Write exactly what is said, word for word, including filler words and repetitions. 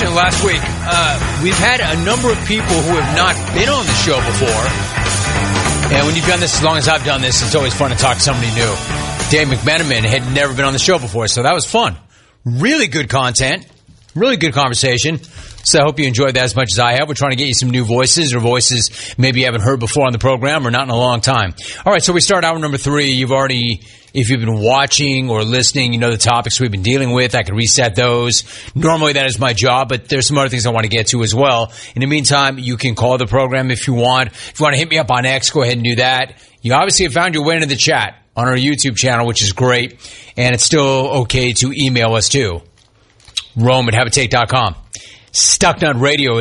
mentioned it last week. Uh, we've had a number of people who have not been on the show before. And when you've done this as long as I've done this, it's always fun to talk to somebody new. Dave McMenamin had never been on the show before, so that was fun. Really good content. Really good conversation. So I hope you enjoyed that as much as I have. We're trying to get you some new voices or voices maybe you haven't heard before on the program or not in a long time. All right, so we start hour number three. You've already, if you've been watching or listening, you know the topics we've been dealing with. I can reset those. Normally that is my job, but there's some other things I want to get to as well. In the meantime, you can call the program if you want. If you want to hit me up on X, go ahead and do that. You obviously have found your way into the chat on our YouTube channel, which is great. And it's still okay to email us too. Rome at habitate dot com. Stucknut Radio